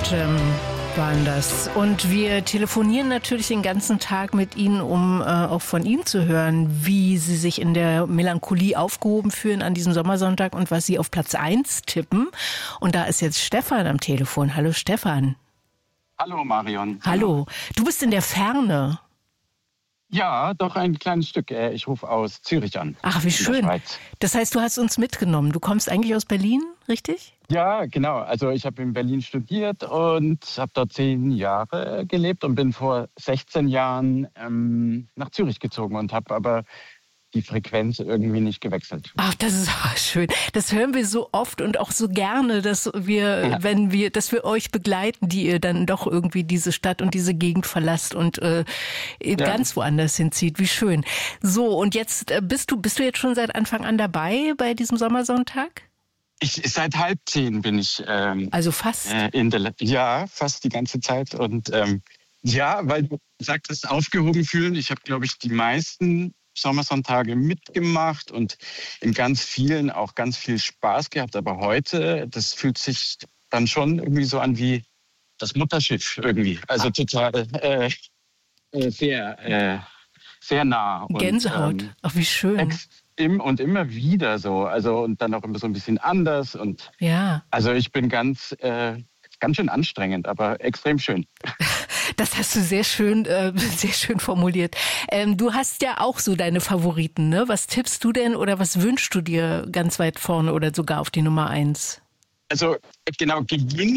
waren das. Und wir telefonieren natürlich den ganzen Tag mit Ihnen, um auch von Ihnen zu hören, wie Sie sich in der Melancholie aufgehoben fühlen an diesem Sommersonntag und was Sie auf Platz 1 tippen. Und da ist jetzt Stefan am Telefon. Hallo Stefan. Hallo Marion. Hallo. Du bist in der Ferne. Ja, doch ein kleines Stück. Ich rufe aus Zürich an. Ach, wie schön. Das heißt, du hast uns mitgenommen. Du kommst eigentlich aus Berlin, richtig? Ja, genau. Also ich habe in Berlin studiert und habe dort 10 Jahre gelebt und bin vor 16 Jahren nach Zürich gezogen und habe aber die Frequenz irgendwie nicht gewechselt. Ach, das ist auch schön. Das hören wir so oft und auch so gerne, dass wir, dass wir euch begleiten, die ihr dann doch irgendwie diese Stadt und diese Gegend verlasst und ganz woanders hinzieht. Wie schön. So, und jetzt bist du jetzt schon seit Anfang an dabei bei diesem Sommersonntag? Seit 9:30 bin ich. Also fast? Ja, fast die ganze Zeit. Und weil du sagtest, aufgehoben fühlen. Ich habe, glaube ich, die meisten Sommersonntage mitgemacht und in ganz vielen auch ganz viel Spaß gehabt. Aber heute, das fühlt sich dann schon irgendwie so an wie das Mutterschiff irgendwie. Also total sehr nah. Gänsehaut. Ach, wie schön. Und immer wieder so. Also und dann auch immer so ein bisschen anders. Und ja. Also ich bin ganz schön anstrengend, aber extrem schön. Das hast du sehr schön formuliert. Du hast ja auch so deine Favoriten, ne? Was tippst du denn oder was wünschst du dir ganz weit vorne oder sogar auf die Nummer 1? Also genau, gewinnen